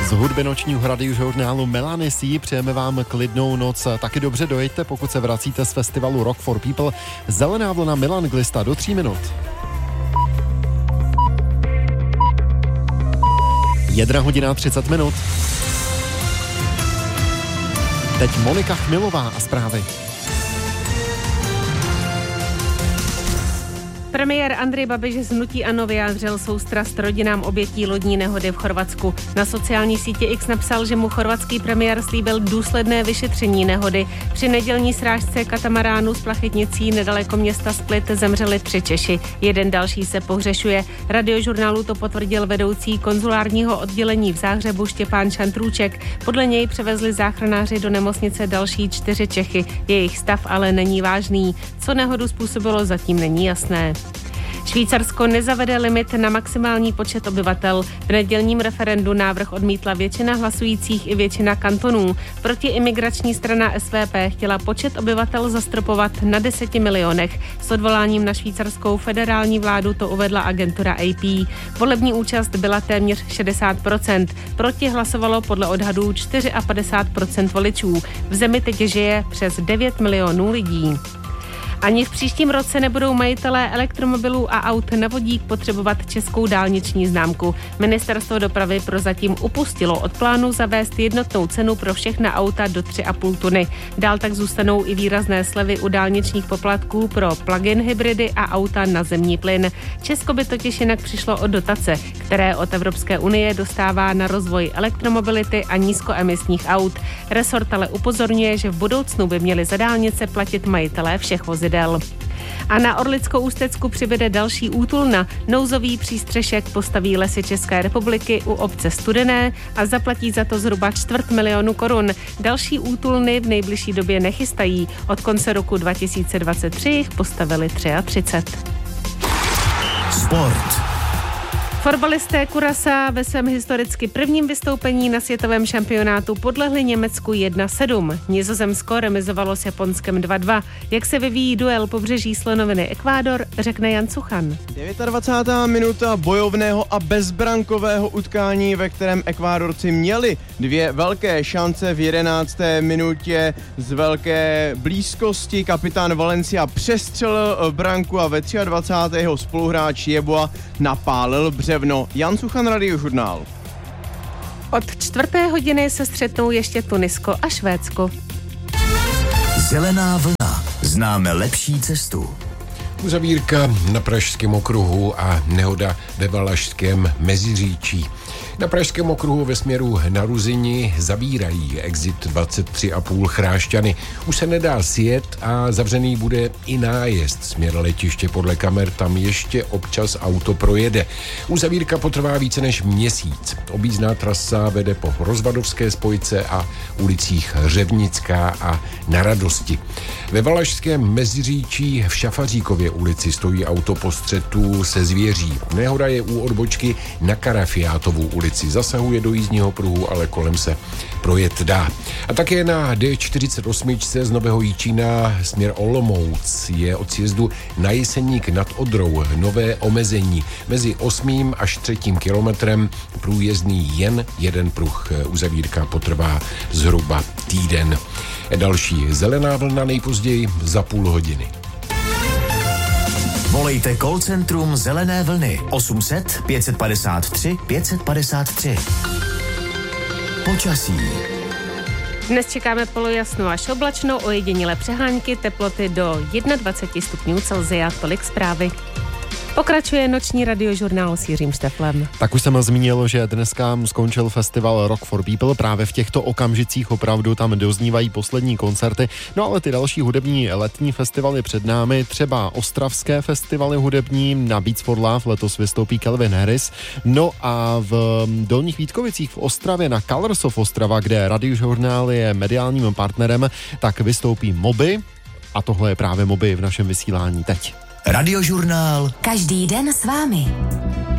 Z hudby nočního radiožurnálu Melanie C přejeme vám klidnou noc. Taky dobře dojeďte, pokud se vracíte z festivalu Rock for People. Zelená vlna Milan Glista do 3 minut. 1:30. Teď Monika Chmilová a zprávy. Premiér Andrej Babiš z hnutí ANO vyjádřil soustrast rodinám obětí lodní nehody v Chorvatsku. Na sociální sítě X napsal, že mu chorvatský premiér slíbil důsledné vyšetření nehody. Při nedělní srážce katamaránu s plachetnicí nedaleko města Split zemřeli 3 Češi. Jeden další se pohřešuje. Radiožurnálu to potvrdil vedoucí konzulárního oddělení v Záhřebu Štěpán Šantrůček. Podle něj převezli záchranáři do nemocnice další 4 Čechy. Jejich stav ale není vážný. Co nehodu způsobilo, zatím není jasné. Švýcarsko nezavede limit na maximální počet obyvatel. V nedělním referendu návrh odmítla většina hlasujících i většina kantonů. Protiimigrační strana SVP chtěla počet obyvatel zastropovat na 10 milionech. S odvoláním na švýcarskou federální vládu to uvedla agentura AP. Volební účast byla téměř 60%. Proti hlasovalo podle odhadů 54% voličů. V zemi teď žije přes 9 milionů lidí. Ani v příštím roce nebudou majitelé elektromobilů a aut na vodík potřebovat českou dálniční známku. Ministerstvo dopravy prozatím upustilo od plánu zavést jednotnou cenu pro všechna auta do 3,5 tuny. Dál tak zůstanou i výrazné slevy u dálničních poplatků pro plug-in hybridy a auta na zemní plyn. Česko by totiž jinak přišlo o dotace, které od Evropské unie dostává na rozvoj elektromobility a nízkoemisních aut. Resort ale upozorňuje, že v budoucnu by měli za dálnice platit majitelé všech vozidel. A na Orlicko-Ústecku přibude další útulna. Nouzový přístřešek postaví Lesy České republiky u obce Studené a zaplatí za to zhruba 250 000 korun. Další útulny v nejbližší době nechystají. Od konce roku 2023 jich postavili 33. Sport. Fotbalisté Curaçaa ve svém historicky prvním vystoupení na světovém šampionátu podlehli Německu 1-7. Nizozemsko remizovalo s Japonskem 2-2. Jak se vyvíjí duel pobřeží slonoviny Ekvádor, řekne Jan Cuchan. 29. minuta bojovného a bezbrankového utkání, ve kterém Ekvádorci měli 2 velké šance. V 11. minutě z velké blízkosti kapitán Valencia přestřelil branku a ve 23. spoluhráč Jeboa napálil břevno. Jan Cuchan, Radiožurnál. Od 4. hodiny se střetnou ještě Tunisko a Švédsko. Zelená vlna. Známe lepší cestu. Uzavírka na Pražském okruhu a nehoda ve Valašském Meziříčí. Na Pražském okruhu ve směru na Ruzini zavírají exit 23,5 Chrášťany. Už se nedá sjet a zavřený bude i nájezd. Směr letiště podle kamer tam ještě občas auto projede. Uzavírka potrvá více než měsíc. Objízdná trasa vede po Rozvadovské spojce a ulicích Hřevnická a Na Radosti. Ve Valašském Meziříčí v Šafaříkově ulici stojí auto po střetu se zvěří. Nehoda je u odbočky na Karafiátovu ulici. Zasahuje do jízdního pruhu, ale kolem se projet dá. A také na D48 z Nového Jičína směr Olomouc je od sjezdu na Jeseník nad Odrou nové omezení. Mezi 8. až 3. kilometrem průjezdný jen jeden pruh. Uzavírka potrvá zhruba týden. Další zelená vlna nejpozději za půl hodiny. Volejte call centrum Zelené vlny 800 553 553. Počasí. Dnes čekáme polojasno až oblačno, ojedinělé přehánky, teploty do 21 stupňů Celsia. Tolik zprávy. Pokračuje noční radiožurnál s Jiřím Šteflem. Tak už jsem zmínil, že dneska skončil festival Rock for People. Právě v těchto okamžicích opravdu tam doznívají poslední koncerty. No ale ty další hudební letní festivaly před námi, třeba ostravské festivaly hudební, na Beats for Love letos vystoupí Calvin Harris. No a v Dolních Vítkovicích v Ostravě na Colors of Ostrava, kde radiožurnál je mediálním partnerem, tak vystoupí Moby. A tohle je právě Moby v našem vysílání teď. Radiožurnál. Každý den s vámi.